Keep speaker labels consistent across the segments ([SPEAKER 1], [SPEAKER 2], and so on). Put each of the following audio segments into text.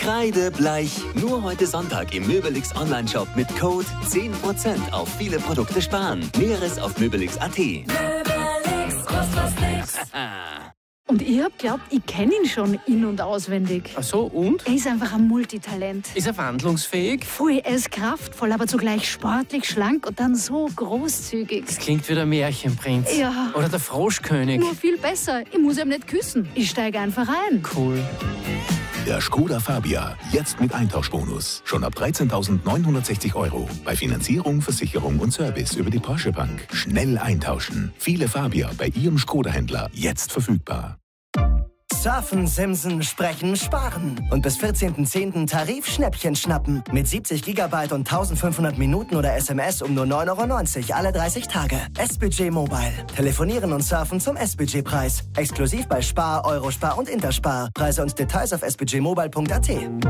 [SPEAKER 1] Kreidebleich. Nur heute Sonntag im Möbelix Online-Shop mit Code 10% auf viele Produkte sparen. Näheres auf möbelix.at.
[SPEAKER 2] Möbelix, kostet was nix.
[SPEAKER 3] Und ich hab glaubt, ich kenne ihn schon in- und auswendig.
[SPEAKER 4] Ach so, und?
[SPEAKER 3] Er ist einfach ein Multitalent.
[SPEAKER 4] Ist er wandlungsfähig?
[SPEAKER 3] Voll, er ist kraftvoll, aber zugleich sportlich, schlank und dann so großzügig.
[SPEAKER 4] Das klingt wie der Märchenprinz.
[SPEAKER 3] Ja.
[SPEAKER 4] Oder der Froschkönig.
[SPEAKER 3] Nur viel besser. Ich muss ihm nicht küssen. Ich steige einfach ein.
[SPEAKER 4] Cool.
[SPEAKER 5] Der Skoda Fabia, jetzt mit Eintauschbonus. Schon ab 13.960 €. Bei Finanzierung, Versicherung und Service über die Porsche Bank. Schnell eintauschen. Viele Fabia bei Ihrem Skoda-Händler jetzt verfügbar.
[SPEAKER 6] Surfen, Simsen, Sprechen, Sparen. Und bis 14.10. Tarif-Schnäppchen schnappen. Mit 70 GB und 1500 Minuten oder SMS um nur 9,90 € alle 30 Tage. S-Budget Mobile. Telefonieren und surfen zum S-Budget-Preis. Exklusiv bei Spar, Eurospar und Interspar. Preise und Details auf sbudgetmobile.at.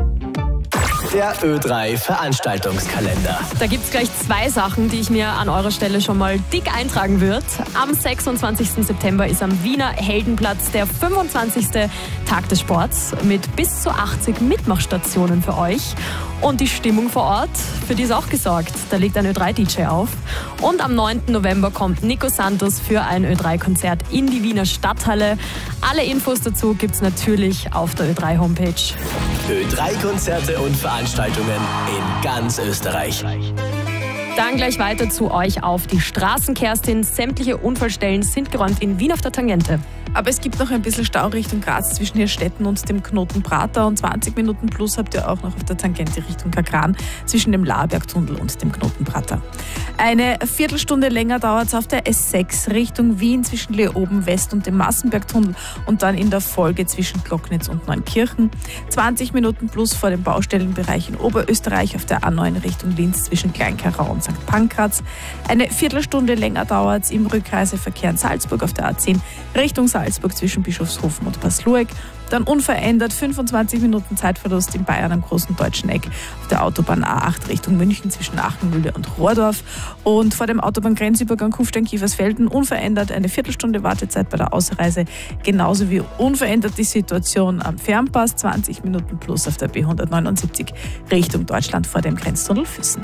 [SPEAKER 7] Der Ö3 Veranstaltungskalender.
[SPEAKER 8] Da gibt es gleich 2 Sachen, die ich mir an eurer Stelle schon mal dick eintragen würde. Am 26. September ist am Wiener Heldenplatz der 25. Tag des Sports mit bis zu 80 Mitmachstationen für euch. Und die Stimmung vor Ort, für die ist auch gesorgt. Da legt ein Ö3-DJ auf. Und am 9. November kommt Nico Santos für ein Ö3-Konzert in die Wiener Stadthalle. Alle Infos dazu gibt es natürlich auf der Ö3-Homepage.
[SPEAKER 7] Ö3-Konzerte und Veranstaltungen in ganz Österreich.
[SPEAKER 8] Dann gleich weiter zu euch auf die Straßen, Kerstin. Sämtliche Unfallstellen sind geräumt in Wien auf der Tangente.
[SPEAKER 9] Aber es gibt noch ein bisschen Stau Richtung Graz zwischen Hirstetten und dem Knoten Prater. Und 20 Minuten plus habt ihr auch noch auf der Tangente Richtung Kagran zwischen dem Lahrbergtunnel und dem Knoten Prater. Eine Viertelstunde länger dauert es auf der S6 Richtung Wien zwischen Leoben West und dem Massenbergtunnel und dann in der Folge zwischen Glocknitz und Neunkirchen. 20 Minuten plus vor dem Baustellenbereich in Oberösterreich auf der A9 Richtung Linz zwischen Kleinkarau und St. Pankraz. Eine Viertelstunde länger dauert es im Rückreiseverkehr in Salzburg auf der A10 Richtung Salzburg zwischen Bischofshofen und Paslueck. Dann unverändert 25 Minuten Zeitverlust in Bayern am Großen Deutschen Eck auf der Autobahn A8 Richtung München zwischen Achenmühle und Rohrdorf. Und vor dem Autobahngrenzübergang Kufstein-Kiefersfelden unverändert eine Viertelstunde Wartezeit bei der Ausreise. Genauso wie unverändert die Situation am Fernpass, 20 Minuten plus auf der B179 Richtung Deutschland vor dem Grenztunnel Füssen.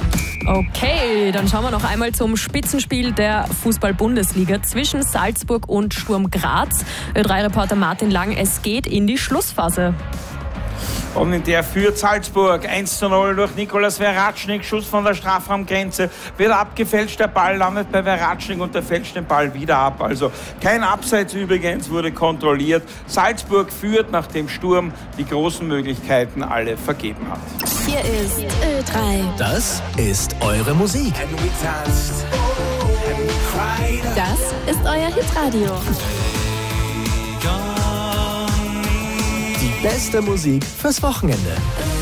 [SPEAKER 8] Okay, dann schauen wir noch einmal zum Spitzenspiel der Fußball-Bundesliga zwischen Salzburg und Sturm Graz. Ö3-Reporter Martin Lang, es geht in die Schlussphase.
[SPEAKER 10] Und in der führt Salzburg 1:0 durch Nikolas Verratschnik. Schuss von der Strafraumgrenze. Wird abgefälscht, der Ball landet bei Verratschnik und der fälscht den Ball wieder ab. Also kein Abseits übrigens, wurde kontrolliert. Salzburg führt, nachdem Sturm die großen Möglichkeiten alle vergeben hat.
[SPEAKER 2] Hier ist Ö3.
[SPEAKER 7] Das ist eure Musik.
[SPEAKER 2] Das ist euer Hitradio.
[SPEAKER 7] Die beste Musik fürs Wochenende.